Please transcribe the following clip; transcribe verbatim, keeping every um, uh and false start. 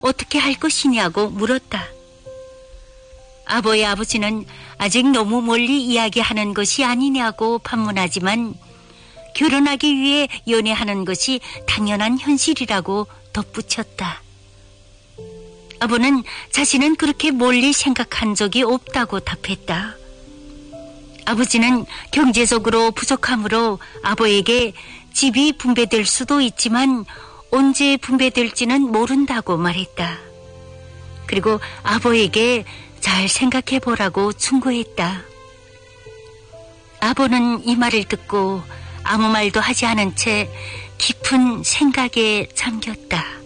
어떻게 할 것이냐고 물었다. 아보의 아버지는 아직 너무 멀리 이야기하는 것이 아니냐고 반문하지만 결혼하기 위해 연애하는 것이 당연한 현실이라고 덧붙였다. 아버는 자신은 그렇게 멀리 생각한 적이 없다고 답했다. 아버지는 경제적으로 부족하므로 아버에게 집이 분배될 수도 있지만 언제 분배될지는 모른다고 말했다. 그리고 아버에게 잘 생각해보라고 충고했다. 아버는 이 말을 듣고 아무 말도 하지 않은 채 깊은 생각에 잠겼다.